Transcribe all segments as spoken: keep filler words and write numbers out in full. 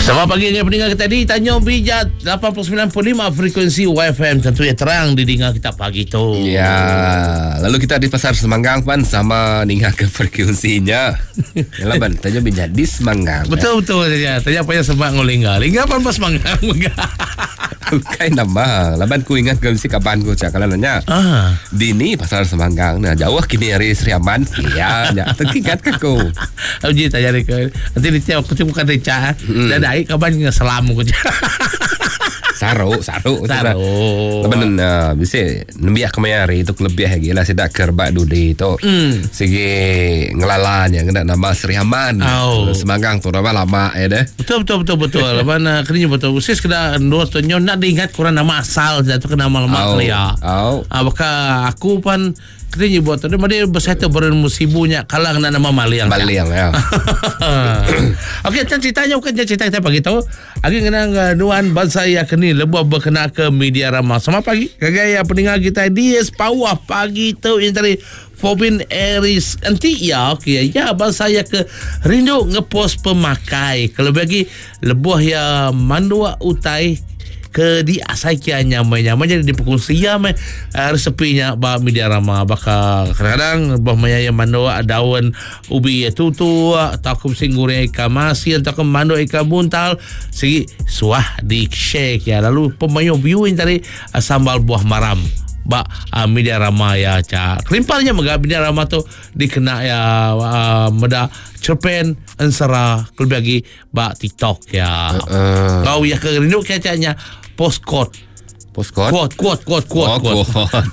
Selamat pagi dengan pendengar kita di Tanjung Bijat lapan puluh sembilan perpuluhan lima frekuensi Y F M. Tentu ya terang didengar kita pagi tu. Ya, lalu kita di Pasar Semanggang pan sama dengar ke frekuensinya. Yalah ban, Tanjung Bijat di Semanggang. Betul betul saja. Tanya apa yang sebab ngolingga. Lingga pan pas Semanggang. Bukan nama. Laban ku ingat ke si kapan ku cak kalau nanya. Ah. Dini Pasar Semanggang. Nah, jauh kini hari Sri Aman. Ya, ya terkikat ke ku. Uji tanya ke. Nanti dia aku bukan reca. Dan ai kaban ngeselam ku. Saru, saru. Saru. Laban uh, bisa nembiak kemari itu lebih lagi lah sedak kerbak dudi itu. Mm. Segi ngelalan yang kena nama Sri Aman. Oh. Semanggang tu nama lama ya deh. Betul betul betul betul. Laban kini betul. Usis kena dua tonyo nak diingat kurang nama asal jatuh ke nama lama ya. Oh. Ah baka aku pan kini buat tu dia bersatu beren musibunya kalang nama Maliang. Maliang ya. Okey, ceritanya bukan cerita kita pagi tu. Agi kena nuan bangsa ya kini lebih berkena ke media ramah. Selamat pagi. Kagaya pendengar kita di Pawah pagi tu yang tadi Fobin Eris nanti ya okey ya bangsa ya ke rindu ngepost pemakai. Kalau bagi lebih ya mandua utai ke di asaikianya nyamai-nyamai jadi di pukul siam uh, resepinya ba media ramah baka kadang-kadang bah maya yang mando daun ubi tutu takum singgure ika masin takum mando ika buntal segi suah di shake ya lalu pemayo viewing tadi uh, sambal buah maram ba uh, media ramah ya ca kelimpalnya mega media ramah tu dikena ya uh, meda cerpen ansara lebih lagi ba TikTok ya uh, kau ya kerindu kacanya postcode postcode quote quote quote quote quote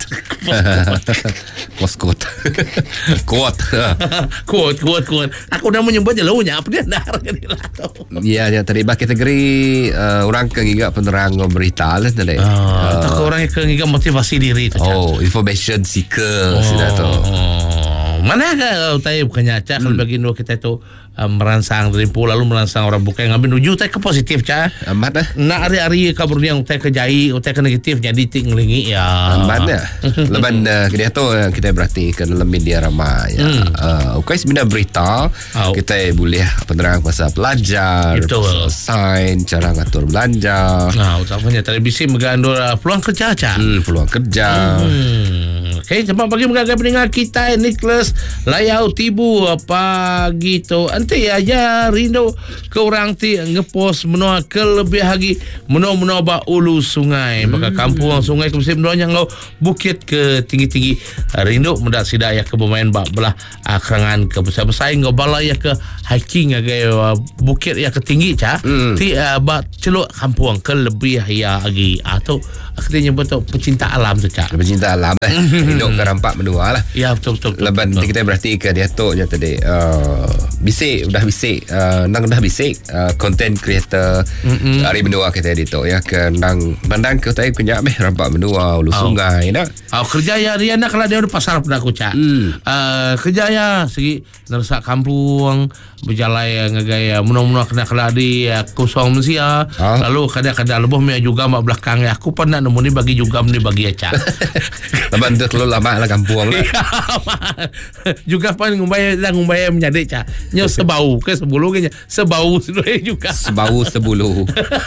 postcode quote quote quote quote aku dah menyebutnya lo nya apa dia dah ya ya terlibat kategori uh, orang kengiga penerang berita lah tadi uh, uh, atau orang yang kengiga motivasi diri tu oh information seeker oh, sudah tu oh. Mana kau tahu bukannya cak kalau bagi dua kita tu um, merangsang rimpu lalu merangsang orang bukan ngambil nuju tak ke positif cak amat dah nak hari-hari kabur yang tak ke jai tak ke negatif jadi ting lingi ya amat dah leban uh, kita tu uh, kita berarti ke dalam media ramai ya hmm. uh, okay sebenarnya berita oh. kita boleh penerang pasal pelajar pasal sains cara ngatur belanja nah utamanya televisi mengandung uh, peluang kerja cak hmm, peluang kerja hmm. Okay, cepat bagi mengagai pendengar kita Nicholas Layau Tibu pagi tu nanti aja rindu ke orang ti ngepost menua ke lebih lagi menua-menua ba ulu sungai hmm. Baka kampung sungai ke musim menua yang lo bukit ke tinggi-tinggi rindu mendak sidak ya ke bermain ba belah uh, kerangan ke besar-besar ngau balai ya ke hiking agai uh, bukit ya ke tinggi ca hmm. ti uh, ba celuk kampung ke lebih ya lagi atau akhirnya betul pecinta alam tu ca pecinta alam eh hidup ke rampak menua lah ya betul betul, betul, leban betul. Kita berarti ke dia tu je tadi uh, bisik dah bisik uh, nang dah bisik uh, content creator mm-hmm. hari menua kita di tu ya ke nang bandang ke tai punya meh rampak menua ulu oh. sungai dah oh, kerja ya dia nak kalau dia ada pasar pada aku cak mm. uh, kerja ya segi nerasak kampung berjalan ngagaya menua-menua kena kala di uh, kosong Malaysia oh. Lalu kadang-kadang lebih meh juga mak belakang ya aku pernah nemu ni bagi juga ni bagi ya cak leban tu terlalu lama lah kampung lah juga pan ngumbaya lah ngumbaya menjadi cak nyo sebau ke sebulu ke sebau juga sebau sebulu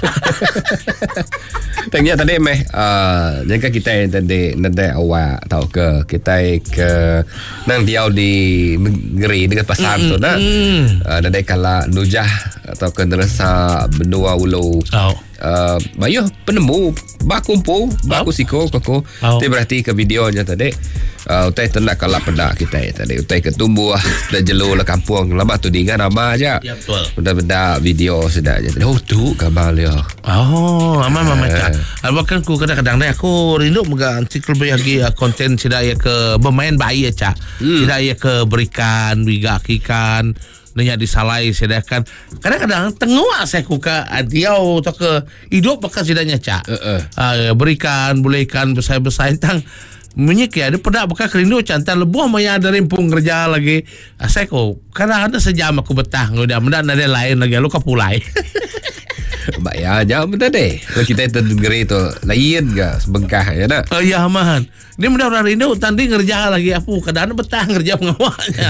tanya tadi meh uh, jaga kita yang tadi nanti awak tahu ke kita ke nang diau di negeri dengan pasar mm, tu dah mm. uh, nanti kala nujah atau ke nerasa benua ulu oh. Uh, bayuh penemu bakumpu baku siko koko oh. Itu berarti ke videonya tadi uh, utai tenak kalap pedak kita tadi utai ketumbuh dah jelu lah kampung lama tu dengan nama aja ya betul benda-benda video sedaknya oh tu kabar dia oh aman mama cak uh. Bahkan ku kadang-kadang aku rindu mega artikel lagi konten tidak ya ke bermain bayi ya cak hmm. Tidak ya ke berikan bigakikan nanya disalai sedangkan kadang-kadang tengok saya kuka adiau atau ke hidup bakal sidanya cak uh, uh. uh, berikan bolehkan besar-besar tang menyik ya ada pedak bakal kerindu cantan lebuh maya ada rimpung kerja lagi saya kok kadang ada sejam aku betah udah mendak ada lain lagi lu kapulai Mbak ya, jangan betul deh. Kalau kita itu negeri tu lain ke sebengkah ya nak. Oh ya man. Ni mudah orang rindu tadi ngerja lagi apa kadang betah ngerja pengawalnya.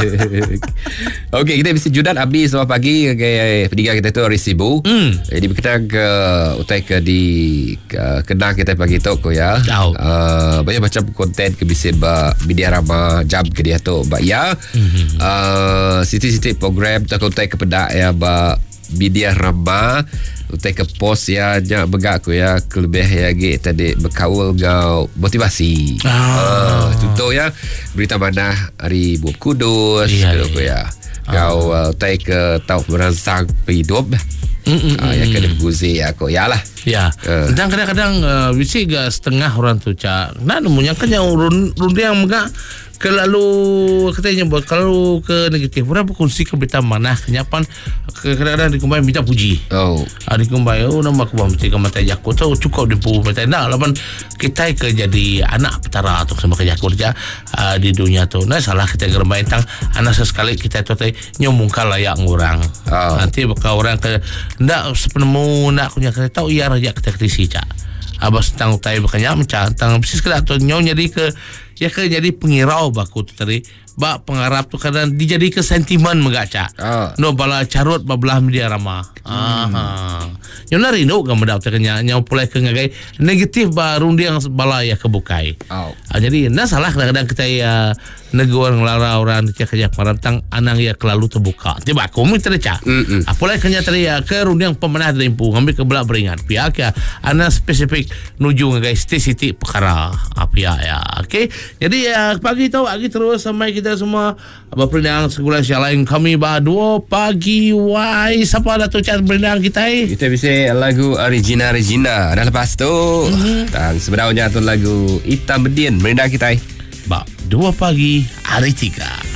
Okey, kita mesti judan habis selamat pagi ke peninggal kita tu hari Sibu. Hmm. Jadi kita ke utai ke di ke, Kedah kita pagi tu ko ya. Tahu. Uh, banyak macam konten ke bisa ba media rama jam ke dia tu mbak ya. Mm-hmm. Uh, siti-siti program tak utai ke pedak ya ba media rama utai ke post ya jangan begak ko ya kelebih ya ge tadi berkaul gau motivasi. Ah. Uh, contoh ya berita mana hari Buat Kudus iya, ko ya. Kau uh, utai ke tahu merangsang hidup. Mm, mm, Ah, ya kena guzi aku ya lah. Ya. Uh. Dan kadang-kadang uh, bisi ga setengah orang tu cak. Nah nemunya kan yang run run yang megak kelalu katanya buat kalau ke negatif orang berkongsi ke berita mana kenyapan kadang-kadang dikumbai minta puji. Oh. Ah dikumbai oh nama aku mesti ke mata jaku tahu cukup di pu mata nak lawan kita ke jadi anak petara atau sama kerja kerja uh, di dunia tu. Nah salah kita germain tang anak sesekali kita tu teh nyomongkan layak ngurang. Oh. Nanti bakal orang ke ndak sepenemu nak punya kita tahu iya raja kita krisi cak. Abas tang utai bakanya mencang tang bisnis kada tu nyau jadi ke ya ke jadi pengirau baku tu tadi ba pengarap tu kadang dijadi ke sentimen megaca. Oh. No bala carut babelah media rama. Hmm. Aha. Yang lari no ga medap teknya nyau pulai ke ngagai negatif ba rundiang bala ya kebukai. Oh. Ah, jadi nah salah kadang-kadang kita ya negor ngelara orang cak kejak marantang anang ya kelalu terbuka. Tiba aku mi terca. Apalagi kenya tadi ya ke rundiang pemenah dari impu ngambil ke belak beringat. Pihak ya ana spesifik nuju ngagai siti perkara. Apa ya. Okey. Jadi ya pagi tu pagi terus sampai kita semua berperindang segala lain kami bah dua pagi wai siapa dah tu chat berindang kita eh? Kita bisa lagu Regina Regina dah lepas tu mm-hmm. dan sebenarnya tu lagu Hitam Bedin berindang kita eh? Bah dua pagi hari tiga.